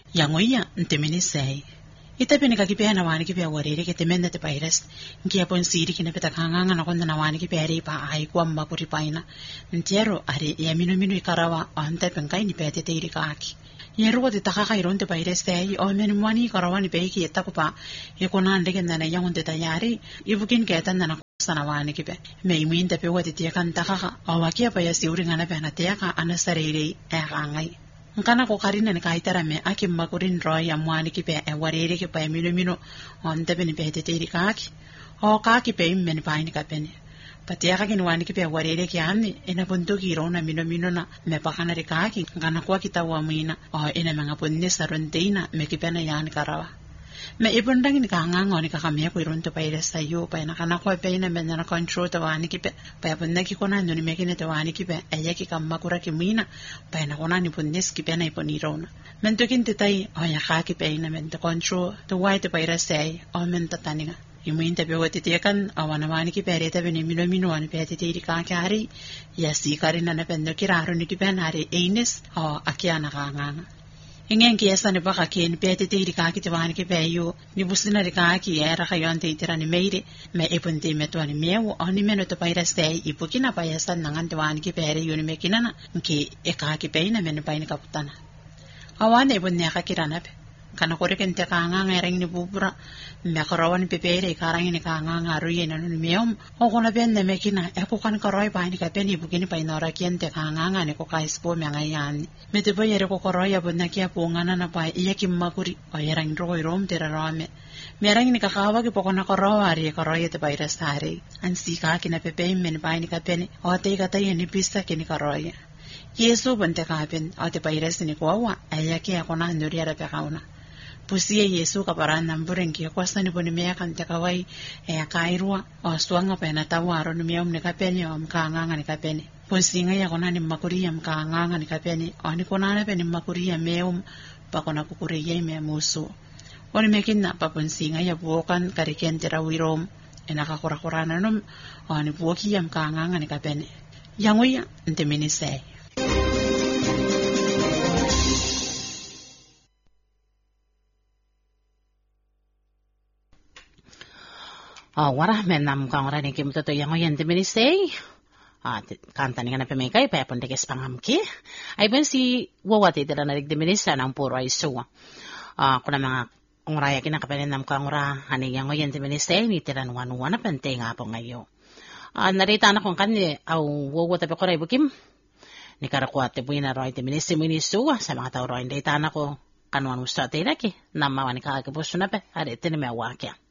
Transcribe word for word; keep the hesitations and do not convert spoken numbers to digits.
Yangoya ntemini sei. Ita pini kakipea na wani kipea warere ke temenda te pairas. Nkia pon siri kina peta kanganga na konda na wani kipea ripa ai kwa mbakuri paina. Ntiero are ya minu minu ikarawa anta penkai ni pete te iri kaki. Yeru te takaka iron te pairas te o menu mwani ikarawa ni peiki etakupa. Yekona andege na yangon te tayari. Ibukin ketan na sana wani kipea. Me imuin te pe wati tia kan takaka. Awakia pa ya siuri ngana pe na teaka anasarere e rangai. Nkana ko karina ni kaitara me aki makurin roy amwani ki pe e warere ki pa mino mino on te beni pe te te kaki o kaki pe men pa ni ka pene patia ka ni wani ki pe warere ki ani ena punto ki rona mino mino na me pa kana ri kaki nkana ko kita wa muina o ena manga punne saronteina me ki pena yani karawa me ibundang ni kanga ngoni ka kamia ko iron to pa ire sayo pa na kana ko pe na men na control to wani ki pe pa punne ki kona no ni me ki ne to wani ki pe aya ki kamma kura ki muina pa na kona ni punnes ki pe na iponi rona men to kin te tai aya ka ki pe na men to control to wai to pa ire sai o men ta taninga imuin te pe wote te kan awana wani ki pe re te beni mino mino wani pe te te ri ka ka ari ya si karina na pen no ki raro ni ki pe na re eines o akiana ka nganga Ingen kiesa ne baka kien pete te iri kaki te wani ke peyo ni busina ri kaki era kayon te itira ni meire me epunte me to ni meu oni meno to paira stay ipukina pa yasa nangan te wani ke pere yuni me kinana nke e kaki peina meno paina kaputana awane ebun ne ka kirana pe kana kore kente ka nganga ereng ni bubura me karawan pe pere karang ni ka nganga ru yena no meum o kona ben ne me kina e ko kan karoi pa ni ka peni bukini pa inora kiente ka nganga ne ko ka ispo me ngayani me te boyere ko koroya bonna kia pongana na pa iya kimmakuri o yerang ro rom tera rame merang ni ka kawa ki pokona korowa ri koroya te bayra sare an si ka kina pepe men pa ni ka peni o te ka tai ni pista kini koroya Yesu bante ka pen o te bayra sini ko wa aya ki akona nduri ara pe kauna Pusia Yesu ka paran namburen ki kwasa ni boni mea kan te kawai e akairua o suanga pa na tawaro ni mea umne ka peni o mkanganga ni ka peni Ponsinga ya kona ni makuria mkaanganga ni kapeni oni kona na peni makuria meum pa kona kukuria me musu oni mekin na pa ponsinga ya buokan kariken tera wirom ena ka kora kora nanum oni buoki ya mkaanganga ni kapeni yangoya ntemini sei Oh wara menam kangora ni kim toto yangoya ntemini sei Ah, kanta ni kana pemekai pa pon tekes pangamki. Ay ben si wawati tira na rigdeminisa ng puro ay suwa. Ah, kuna mga nguraya kinakapanin nam kangura ani yang ngoyen deminisa ni tira nuwanuwa na pente nga po ngayo. Ah, narita na kung kanni au wawata pa koray bukim. Ni karakwate po ina roy deminisa mo ni suwa sa mga tao roy. Narita na ko kanuan gusto at ilaki. Namawa ni kakagabos na pa. Ari tinimawakya.